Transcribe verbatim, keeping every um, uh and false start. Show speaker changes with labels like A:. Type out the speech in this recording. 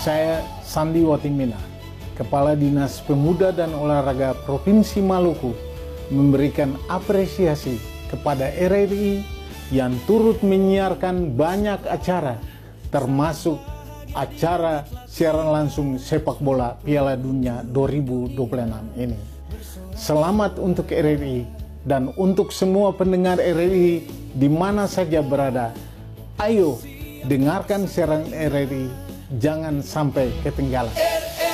A: Saya Sandi Watimina, Kepala Dinas Pemuda dan Olahraga Provinsi Maluku, memberikan apresiasi kepada R R I yang turut menyiarkan banyak acara, termasuk acara siaran langsung sepak bola Piala Dunia dua ribu dua puluh enam ini. Selamat untuk R R I dan untuk semua pendengar R R I di mana saja berada. Ayo dengarkan siaran R R I, jangan sampai ketinggalan.